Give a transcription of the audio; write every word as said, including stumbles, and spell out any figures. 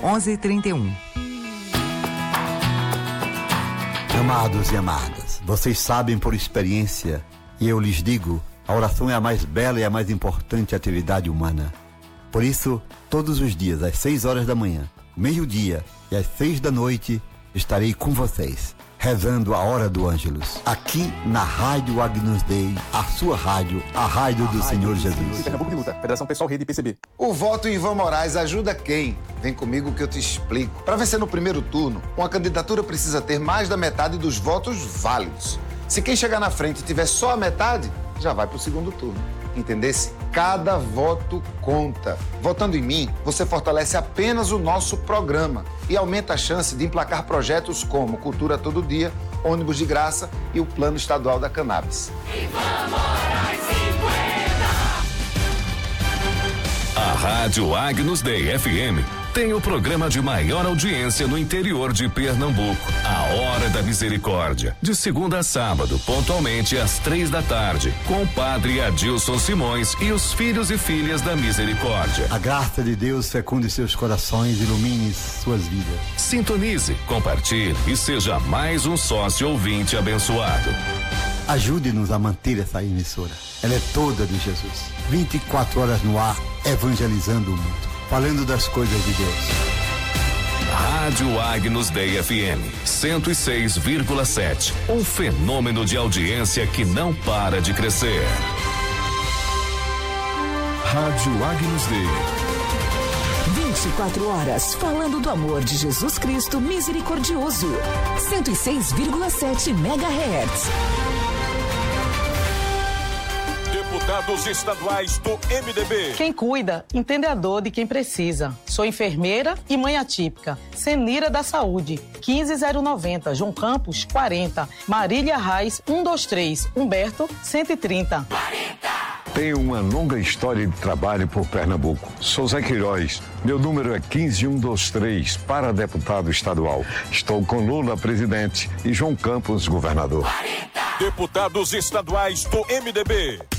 onze trinta e um. Amados e amadas, vocês sabem por experiência, e eu lhes digo, a oração é a mais bela e a mais importante atividade humana. Por isso, todos os dias, às seis horas da manhã, meio-dia e às seis da noite, estarei com vocês, rezando a Hora do Ângelus, aqui na Rádio Agnus Dei, a sua rádio, a rádio do Senhor Jesus. Pernambuco de Luta, Federação Pessoal Rede P C B. O voto em Ivan Moraes ajuda quem? Vem comigo que eu te explico. Para vencer no primeiro turno, uma candidatura precisa ter mais da metade dos votos válidos. Se quem chegar na frente tiver só a metade, já vai para o segundo turno. Entendesse? Cada voto conta. Votando em mim, você fortalece apenas o nosso programa e aumenta a chance de emplacar projetos como Cultura Todo Dia, ônibus de graça e o Plano Estadual da Cannabis. Ivan Moraes cinquenta. A Rádio Agnus Dei F M tem o programa de maior audiência no interior de Pernambuco. A Hora da Misericórdia. De segunda a sábado, pontualmente às três da tarde, com o padre Adilson Simões e os filhos e filhas da Misericórdia. A graça de Deus fecunde seus corações, ilumine suas vidas. Sintonize, compartilhe e seja mais um sócio ouvinte abençoado. Ajude-nos a manter essa emissora. Ela é toda de Jesus. vinte e quatro horas no ar, evangelizando o mundo. Falando das coisas de Deus. Rádio Agnus Dei F M cento e seis vírgula sete. Um fenômeno de audiência que não para de crescer. Rádio Agnus Dei. vinte e quatro horas falando do amor de Jesus Cristo misericordioso. cento e seis vírgula sete megahertz. Deputados estaduais do M D B. Quem cuida, entende a dor de quem precisa. Sou enfermeira e mãe atípica. Senira da Saúde, quinze zero noventa, João Campos, quarenta. Marília Reis, cento e vinte e três, Humberto, cento e trinta. quarenta. Tenho uma longa história de trabalho por Pernambuco. Sou Zé Queiroz. Meu número é quinze cento e vinte e três para deputado estadual. Estou com Lula presidente e João Campos governador. quarenta. Deputados estaduais do M D B.